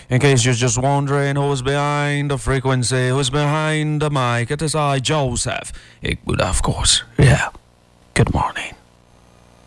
In case you're just wondering who's behind the frequency, who's behind the mic, it is I, Joseph. It would, of course. Yeah. Good morning.